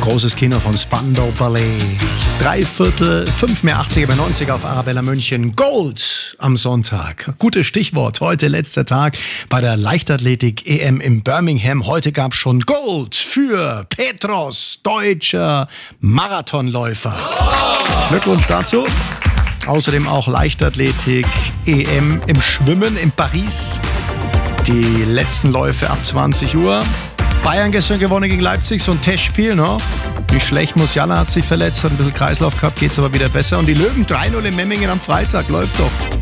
Großes Kino von Spandau Ballet. 3/4, 5 mehr 80er bei 90er auf Arabella München. Gold am Sonntag. Gutes Stichwort. Heute letzter Tag bei der Leichtathletik-EM in Birmingham. Heute gab es schon Gold für Petros, deutscher Marathonläufer. Glückwunsch dazu. Außerdem auch Leichtathletik-EM im Schwimmen in Paris. Die letzten Läufe ab 20 Uhr. Bayern gestern gewonnen gegen Leipzig, so ein Testspiel, ne? Nicht schlecht, Musiala hat sich verletzt, hat ein bisschen Kreislauf gehabt, geht's aber wieder besser. Und die Löwen 3-0 in Memmingen am Freitag, läuft doch.